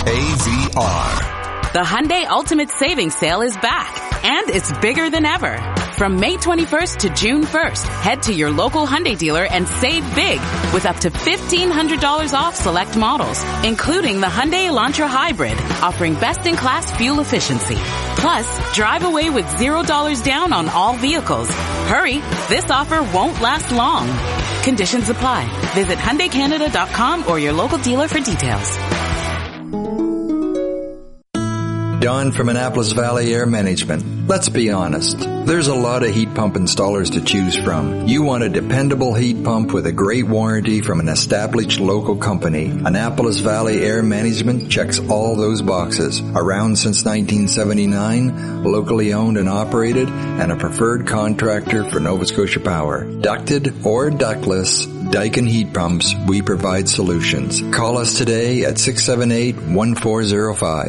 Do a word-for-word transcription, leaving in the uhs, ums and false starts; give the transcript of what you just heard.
A V R. The Hyundai Ultimate Savings Sale is back, and it's bigger than ever. From May twenty-first to June first, head to your local Hyundai dealer and save big with up to fifteen hundred dollars off select models, including the Hyundai Elantra Hybrid, offering best-in-class fuel efficiency. Plus, drive away with zero dollars down on all vehicles. Hurry, this offer won't last long. Conditions apply. Visit Hyundai Canada dot com or your local dealer for details. Don from Annapolis Valley Air Management. Let's be honest. There's a lot of heat pump installers to choose from. You want a dependable heat pump with a great warranty from an established local company. Annapolis Valley Air Management checks all those boxes. Around since nineteen seventy-nine, locally owned and operated, and a preferred contractor for Nova Scotia Power. Ducted or ductless, Daikin Heat Pumps, we provide solutions. Call us today at six seven eight, one four zero five.